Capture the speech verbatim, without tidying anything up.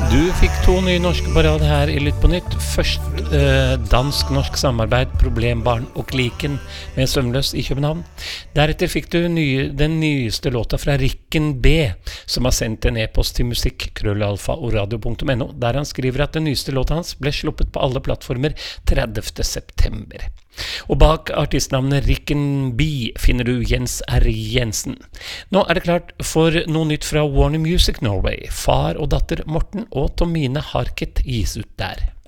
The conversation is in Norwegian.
Du fikk to nye norske på rad her i Lytt på Nytt. Først eh, dansk-norsk samarbeid, Problembarn og Kliken med Søvnløs i København. Deretter fikk du nye, den nyeste låta fra Rikken B, som har sendt en e-post til musikk krøllalfa og radio punktum no, der han skriver at den nyeste låta hans ble sluppet på alle plattformer tredivte september. Og bak artistnavnet Rikken B finner du Jens R. Jensen. Nå er det klart for noe nytt fra Warner Music Norway. Far og datter Morten og Tomine Harket gis ut der.